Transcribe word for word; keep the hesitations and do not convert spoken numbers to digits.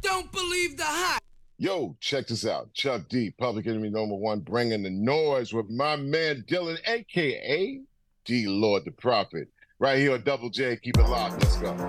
don't believe the hype. Yo, check this out. Chuck D, Public Enemy number one, bringing the noise with my man Dylan, a k a. D Lord the Prophet. Right here on Double J. Keep it locked. Let's go.